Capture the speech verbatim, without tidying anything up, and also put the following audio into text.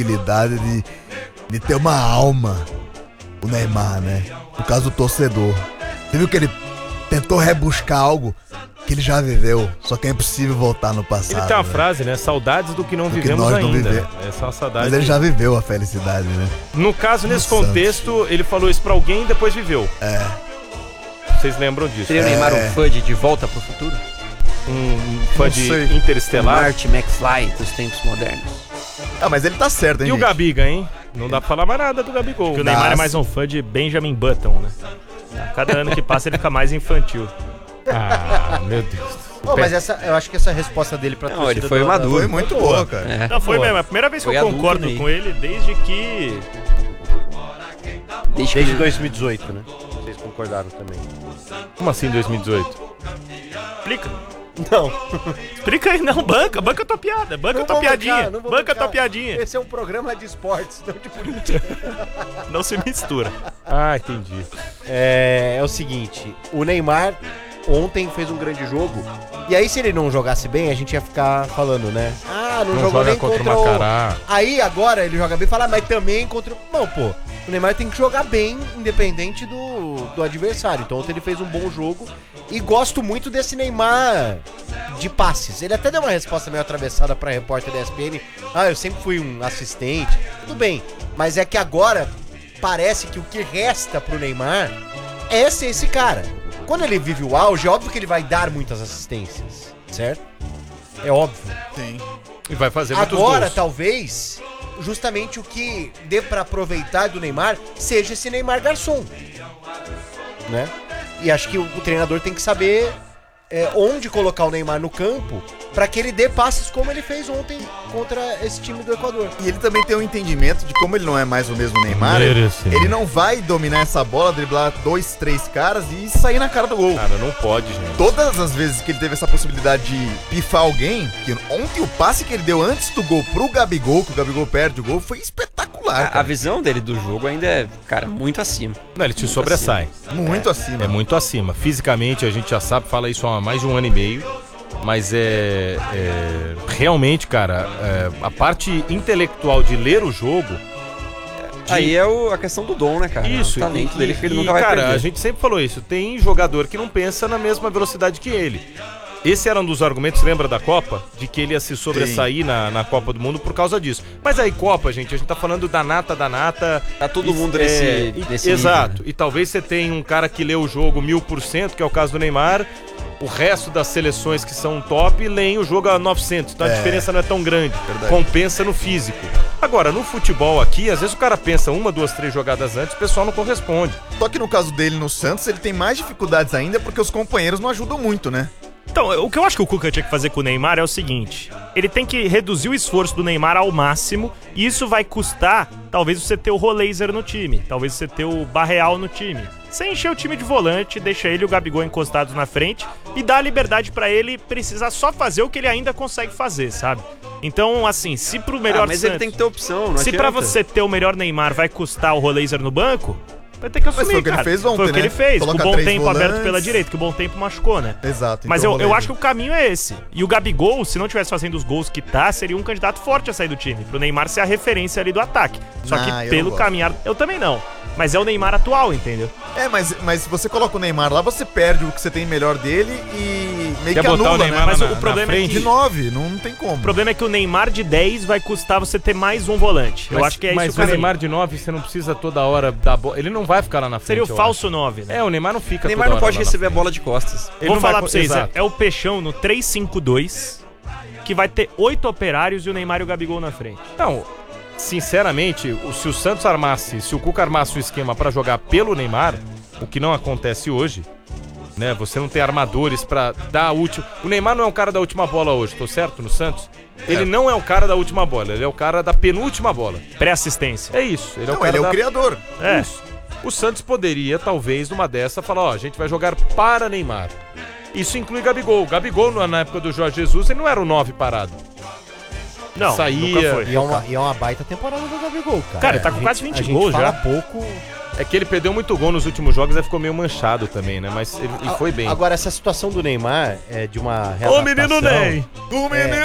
possibilidade de, de ter uma alma, o Neymar, né? No caso do torcedor. Você viu que ele tentou rebuscar algo que ele já viveu, só que é impossível voltar no passado. Ele tem uma né? frase, né? Saudades do que não Do que vivemos nós não ainda. vive- Essa é uma saudade. Mas ele já viveu a felicidade, né? No caso, nesse No contexto, ele falou isso pra alguém e depois viveu. É. Vocês lembram disso? Seria o Neymar um fã de De Volta pro Futuro? Um fã Não de sei. Interestelar. Marty McFly dos tempos modernos. Ah, mas ele tá certo, hein, E o gente? Gabiga, hein? Não dá pra falar mais nada do Gabigol. Porque o Neymar é Nossa. mais um fã de Benjamin Button, né? Cada ano que passa ele fica mais infantil. Ah, meu Deus. Pô, mas essa, eu acho que essa resposta dele pra Não, torcida ele foi do- maduro. Foi muito boa, cara. É. Não, foi Pô, mesmo. É a primeira vez que foi eu adulto, concordo Ney. com ele desde que. Deixa Desde ele... dois mil e dezoito, né? Vocês concordaram também. Como assim dois mil e dezoito? Explica. Não. Explica aí, não. Banca, banca tua piada. Banca Não tua vou piadinha. bancar, não vou banca bancar. tua piadinha. Esse é um programa de esportes, não de política. Não se mistura. Ah, entendi. É, é o seguinte, o Neymar ontem fez um grande jogo. E aí, se ele não jogasse bem, a gente ia ficar falando, né? Ah, não, Não jogou joga nem contra contra, o o... Macará. Aí, agora, ele joga bem e fala, ah, mas também contra o... Não, pô, o Neymar tem que jogar bem, independente do, do adversário. Então, ontem ele fez um bom jogo. E gosto muito desse Neymar de passes. Ele até deu uma resposta meio atravessada pra repórter da E S P N. Ah, eu sempre fui um assistente. Tudo bem, mas é que agora parece que o que resta pro Neymar é ser esse cara. Quando ele vive o auge, é óbvio que ele vai dar muitas assistências, certo? É óbvio. Sim. E vai fazer muitos Agora, gols. talvez, justamente o que dê pra aproveitar do Neymar seja esse Neymar garçom, né? E acho que o, o treinador tem que saber é, onde colocar o Neymar no campo pra que ele dê passes como ele fez ontem contra esse time do Equador. E ele também tem um entendimento de como ele não é mais o mesmo Neymar. Merecendo. Ele não vai dominar essa bola, driblar dois, três caras e sair na cara do gol. Cara, não pode, gente. Todas as vezes que ele teve essa possibilidade de pifar alguém, que ontem o passe que ele deu antes do gol pro Gabigol, que o Gabigol perde o gol, foi espetacular. A, a cara. visão dele do jogo ainda é, cara, muito acima. Não, ele te sobressai. Muito acima. É muito acima. Fisicamente, a gente já sabe, fala isso há mais de um ano e meio. Mas é, é realmente, cara, é, a parte intelectual de ler o jogo. de- Aí é o- a questão do dom, né, cara? Isso, o talento e- dele que ele e, nunca vai cara, perder. a gente sempre falou isso. Tem jogador que não pensa na mesma velocidade que ele. Esse era um dos argumentos, lembra da Copa? De que ele ia se sobressair na, na Copa do Mundo por causa disso. Mas aí, Copa, gente, a gente tá falando da nata da nata. Tá todo E- mundo é, nesse, e- nesse Exato. nível, né? E talvez você tenha um cara que lê o jogo mil por cento, que é o caso do Neymar. O resto das seleções que são top leem o jogo a novecentos. Então a É. diferença não é tão grande. Verdade. Compensa no físico. Agora, no futebol aqui, às vezes o cara pensa uma, duas, três jogadas antes, o pessoal não corresponde. Só que no caso dele no Santos, ele tem mais dificuldades ainda porque os companheiros não ajudam muito, né? Então, o que eu acho que o Cuca tinha que fazer com o Neymar é o seguinte: ele tem que reduzir o esforço do Neymar ao máximo, e isso vai custar, talvez, você ter o Roleiser no time, talvez você ter o Barreal no time. Você encher o time de volante, deixa ele e o Gabigol encostados na frente e dá a liberdade pra ele precisar só fazer o que ele ainda consegue fazer, sabe? Então, assim, se pro melhor Ah, mas ele Santos- tem que ter opção, não se adianta. pra você ter o melhor Neymar vai custar o Roleiser no banco, vai ter que assumir, foi o que ele cara. fez ontem, Foi o que né? ele fez, com Coloca o bom três tempo volantes. aberto pela direita, que o bom tempo machucou, né? Exato. Mas então eu, eu rolê. acho que o caminho é esse. E o Gabigol, se não tivesse fazendo os gols que tá, seria um candidato forte a sair do time. Pro Neymar ser a referência ali do ataque. Só Ah, que eu não pelo gosto. caminhar... Eu também não. Mas é o Neymar atual, entendeu? É, mas, mas se você coloca o Neymar lá, você perde o que você tem melhor dele e meio Quer que botar anula, o Neymar né? Mas na, o problema na é frente? De nove, não, não tem como. O problema é que o Neymar de dez vai custar você ter mais um volante. eu Mas- acho que é mas isso o o caminho. Neymar de nove, você não precisa toda hora dar bola. Ele não vai ficar lá na frente. Seria o eu falso nove, acho. né? É, o Neymar não fica O Neymar toda não hora pode lá na receber a frente. bola de costas. Ele Vou não vai falar co- pra vocês, é, exato. é o Peixão no três cinco dois, que vai ter oito operários e o Neymar e o Gabigol na frente. Não, sinceramente, o- se o Santos armasse, se o Cuca armasse o esquema pra jogar pelo Neymar, o que não acontece hoje, né? Você não tem armadores pra dar a última. O Neymar não é o cara da última bola hoje, tô certo? No Santos? Ele não é o cara da última bola, ele é o cara da penúltima bola. Pré-assistência. É isso, ele é o Não, cara ele é da... o criador. É. Isso. O Santos poderia, talvez, numa dessa, falar, ó, a gente vai jogar para Neymar. Isso inclui Gabigol. Gabigol, na época do Jorge Jesus, ele não era o nove parado. Não, Saía. nunca foi. E é, uma, e é uma baita temporada do Gabigol, cara. Cara, ele tá A com gente- quase vinte a gente gols fala já. pouco. É que ele perdeu muito gol nos últimos jogos, aí ficou meio manchado também, né? Mas ele, ele foi bem. Agora, essa situação do Neymar é de uma Ô, readaptação... menino Ney! O menino